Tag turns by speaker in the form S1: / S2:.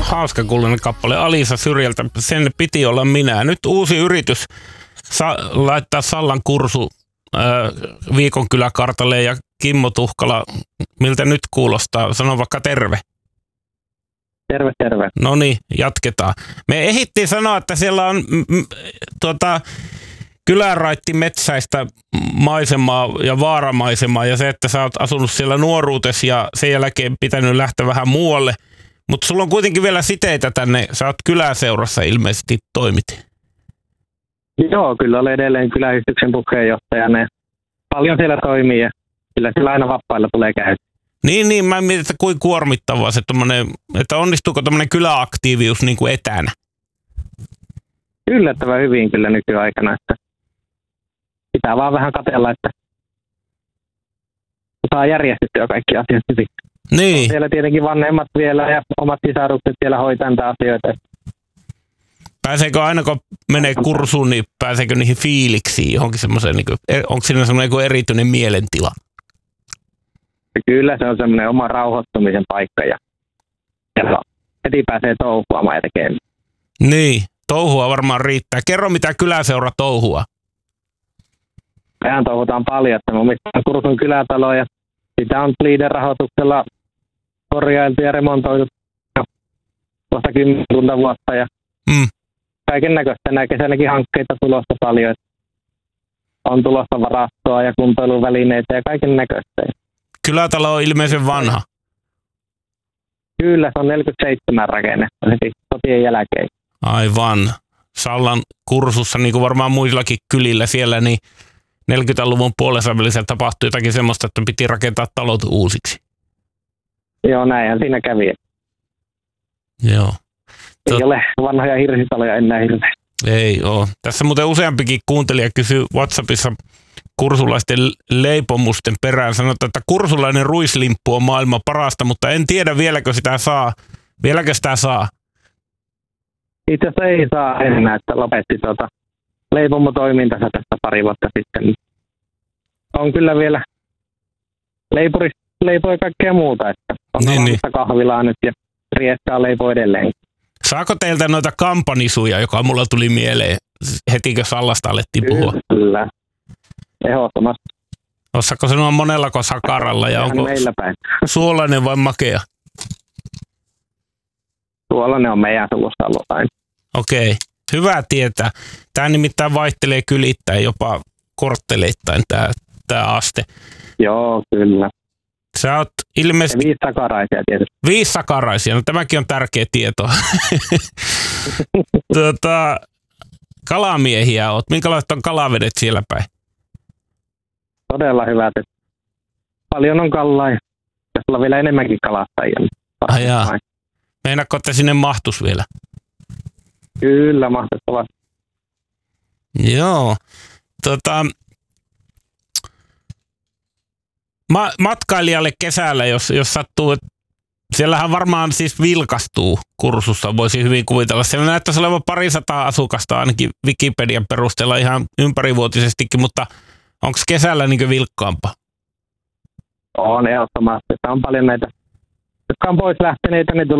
S1: hauska kuuloinen kappale Alisa Syrjältä. Sen piti olla minä. Nyt uusi yritys laittaa Sallan Kursu Viikon kyläkartalle ja Kimmo Tuhkala. Miltä nyt kuulostaa? Sano vaikka terve.
S2: Terve, terve.
S1: No niin, jatketaan. Me ehdittiin sanoa, että siellä on kylänraitti metsäistä maisemaa ja vaaramaisemaa ja se, että sä oot asunut siellä nuoruutesi ja sen jälkeen pitänyt lähteä vähän muualle. Mutta sulla on kuitenkin vielä siteitä tänne. Sä oot kyläseurassa ilmeisesti toimit.
S2: Joo, kyllä olen edelleen kyläyhdistyksen puheenjohtajana ja paljon siellä toimii ja kyllä siellä aina vapailla tulee käydä.
S1: Niin, mä mietin, että kuin kuormittavaa se tommonen, että onnistuuko tommonen kyläaktiivius niin kuin etänä?
S2: Yllättävän hyvin kyllä nykyaikana, että pitää vaan vähän katsella, että saa järjestettyä kaikki asiat hyvin.
S1: Niin.
S2: Siellä tietenkin vanhemmat vielä ja omat sisarukset siellä hoitaa näitä asioita.
S1: Pääseekö aina kun menee kursuun, niin pääseekö niihin fiiliksiin johonkin semmoiseen, niin onko siinä semmoinen erityinen mielentila?
S2: Kyllä se on semmoinen oma rauhoittumisen paikka ja heti pääsee touhuamaan ja tekemään.
S1: Niin, touhua varmaan riittää. Kerro mitä kyläseura touhua.
S2: Mehän touhutaan paljon, että me omistetaan Kursun kylätalo ja sitä on Leader rahoituksella korjailtu ja remontoitu kohta 10 vuotta ja kaiken näköistä. Tänä kesänäkin hankkeita tulossa paljon. On tulossa varastoa ja kuntoiluvälineitä ja kaiken näköistä.
S1: Kylätalo on ilmeisen vanha.
S2: Kyllä, se on 47 rakenne heti sotien jälkeen.
S1: Aivan. Sallan Kursussa, niin kuin varmaan muillakin kylillä siellä, niin 40-luvun puolessavälissä tapahtui jotakin semmoista, että piti rakentaa talot uusiksi.
S2: Joo, näinhän siinä kävi.
S1: Joo.
S2: Ei ole vanhoja hirsitaloja enää hirveästi.
S1: Ei ole. Tässä muuten useampikin kuuntelija kysyy WhatsAppissa kursulaisten leipomusten perään. Sanotaan, että kursulainen ruislimppu on maailman parasta, mutta en tiedä vieläkö sitä saa. Vieläkö sitä saa?
S2: Itse asiassa ei saa enää, että lopetti leipomotoimintansa tästä pari vuotta sitten. On kyllä vielä leipoi kaikkea muuta, että on niin. Kahvilaa nyt ja rieskaa leipoi edelleen.
S1: Saako teiltä noita kampanisuja, joka mulla tuli mieleen heti, kun Sallasta alettiin puhua?
S2: Kyllä, ehdottomasti.
S1: Osaako sanoa monellako sakaralla ja onko
S2: meillä päin
S1: suolainen vai makea?
S2: Suolainen on meidän suvussa ollut aina.
S1: Okei, hyvä tietää. Tämä nimittäin vaihtelee kylittäin, jopa kortteleittain tämä aste.
S2: Joo, kyllä.
S1: Sä oot ilmeisesti
S2: 5 sakaraisia tietysti.
S1: 5 sakaraisia, no tämäkin on tärkeä tieto. Kalamiehiä oot. Minkälaiset on kalavedet siellä päin?
S2: Todella hyvät. Paljon on kalaa ja sulla on vielä enemmänkin kalastajia.
S1: Meinaatko, että sinne mahtuisi vielä?
S2: Kyllä, mahtuisi.
S1: Joo. Matkailijalle kesällä, jos sattuu, että siellähän varmaan siis vilkastuu Kursussa, voisi hyvin kuvitella. Siellä näyttäisi olevan 200 asukasta ainakin Wikipedian perusteella ihan ympärivuotisestikin, mutta onko kesällä niin vilkkaampaa?
S2: On ehdottomasti. On paljon näitä, jotka on pois lähteneitä, niin